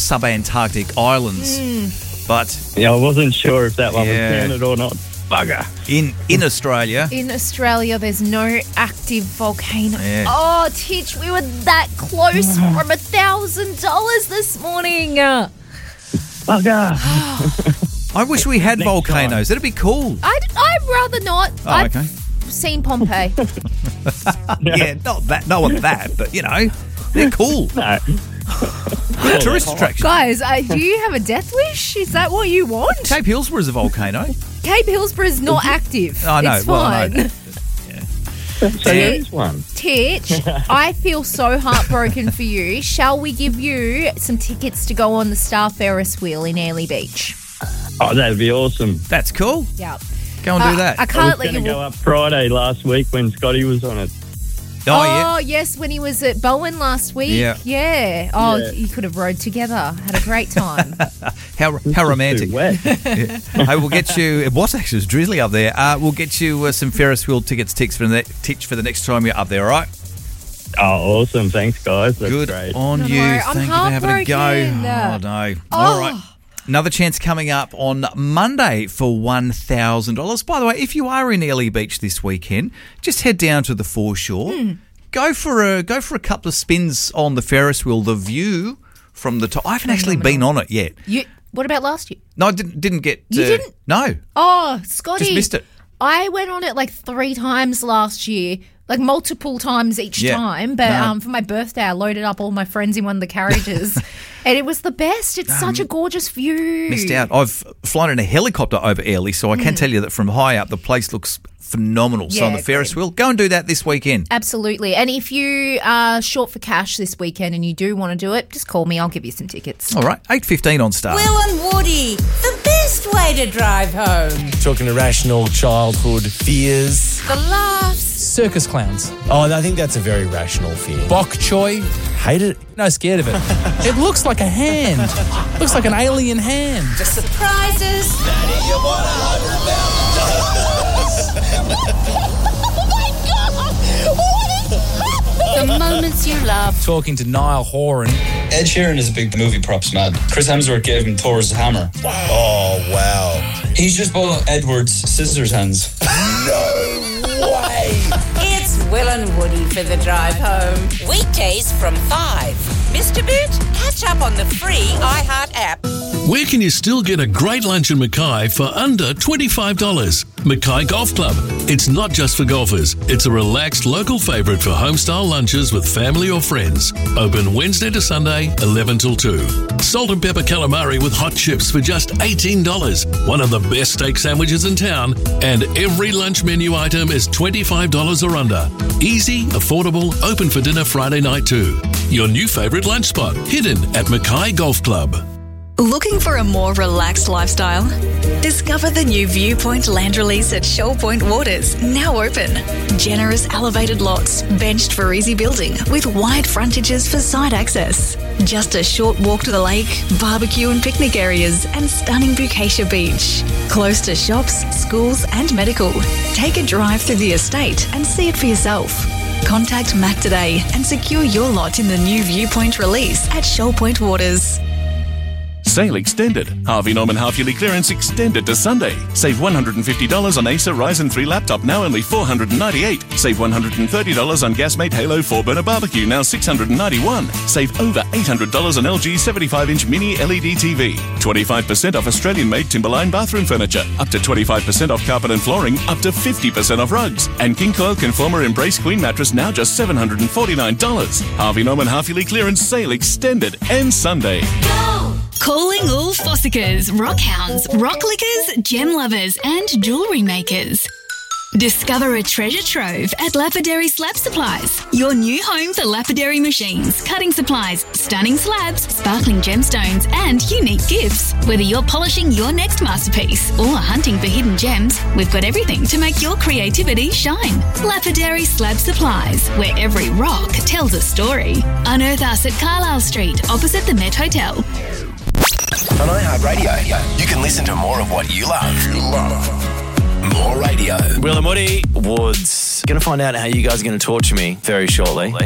subantarctic islands. But Yeah, I wasn't sure if that one was counted or not. Bugger. in Australia, In Australia, there's no active volcano. Yeah. Oh, Titch, we were that close from $1,000 this morning. Bugger. I wish we had Next volcanoes. That'd be cool. I'd rather not. Oh, I've okay. seen Pompeii. Yeah, not that, but they're cool. No. Tourist attraction. Guys, do you have a death wish? Is that what you want? Cape Hillsborough is a volcano. Cape Hillsborough is not active. I know. It's Well, I fine. know. So there is one. Titch, I feel so heartbroken for you. Shall we give you some tickets to go on the Star Ferris wheel in Airlie Beach? Oh, that'd be awesome. That's cool. Yeah. Go and do that. I I can't was let going you to go up Friday last week when Scotty was on it. Oh, yeah. yes, when he was at Bowen last week. Yeah. Oh, Yeah. you could have rode together. Had a great time. How romantic. Too wet. Hey, we'll get you. It was actually drizzly up there. We'll get you some Ferris wheel tickets, Titch, for the next time you're up there. All right. Oh, awesome. Thanks, guys. That's Good great. on No, you. I'm Thank you for having a go. heartbroken. Oh no. All right. Another chance coming up on Monday for $1,000. By the way, if you are in Airlie Beach this weekend, just head down to the foreshore. Go for a couple of spins on the Ferris wheel. The view from the top. I haven't actually been on it yet. What about last year? No, I didn't get. You didn't? No, Oh, Scotty. just missed it. I went on it like 3 times last year, like multiple times each Yeah. time. But No. for my birthday, I loaded up all my friends in one of the carriages. And it was the best. It's such a gorgeous view. Missed out. I've flown in a helicopter over Airlie, so I can tell you that from high up, the place looks phenomenal. So Yeah, on the Ferris agreed. wheel, go and do that this weekend. Absolutely. And if you are short for cash this weekend and you do want to do it, just call me. I'll give you some tickets. All right, 8:15 on Star. Will and Woody, the best way to drive home. Talking irrational childhood fears. The laughs. Circus clowns. Oh, I think that's a very rational fear. Bok choy. Hate it. No, scared of it. It looks like a hand. Looks like an alien hand. The surprises. The moments you love. Talking to Niall Horan. Ed Sheeran is a big movie props man. Chris Hemsworth gave him Thor's hammer. Oh, wow. He's just bought Edward's scissors hands. It's Will and Woody for the drive home. Weekdays from 5. Mr. Boot, catch up on the free iHeart app. Where can you still get a great lunch in Mackay for under $25? Mackay Golf Club. It's not just for golfers. It's a relaxed local favourite for homestyle lunches with family or friends. Open Wednesday to Sunday, 11 till 2. Salt and pepper calamari with hot chips for just $18. One of the best steak sandwiches in town. And every lunch menu item is $25 or under. Easy, affordable, open for dinner Friday night too. Your new favourite lunch spot, hidden at Mackay Golf Club. Looking for a more relaxed lifestyle? Discover the new Viewpoint land release at Shoal Point Waters, now open. Generous elevated lots, benched for easy building, with wide frontages for site access. Just a short walk to the lake, barbecue and picnic areas, and stunning Bukasia Beach. Close to shops, schools and medical. Take a drive through the estate and see it for yourself. Contact Matt today and secure your lot in the new Viewpoint release at Shoal Point Waters. Sale extended. Harvey Norman half-yearly clearance extended to Sunday. Save $150 on Acer Ryzen 3 laptop, now only $498. Save $130 on Gasmate Halo 4-burner barbecue, now $691. Save over $800 on LG 75-inch mini LED TV. 25% off Australian-made Timberline bathroom furniture. Up to 25% off carpet and flooring. Up to 50% off rugs. And King Coil Conformer Embrace Queen mattress, now just $749. Harvey Norman half-yearly clearance sale extended. Ends Sunday. Calling all Fossicas, rock hounds, rock lickers, gem lovers and jewellery makers. Discover a treasure trove at Lapidary Slab Supplies. Your new home for lapidary machines, cutting supplies, stunning slabs, sparkling gemstones and unique gifts. Whether you're polishing your next masterpiece or hunting for hidden gems, we've got everything to make your creativity shine. Lapidary Slab Supplies, where every rock tells a story. Unearth us at Carlisle Street, opposite the Met Hotel. On iHeartRadio, you can listen to more of what you love. More radio. Will and Woody Woods. Going to find out how you guys are going to torture me very shortly.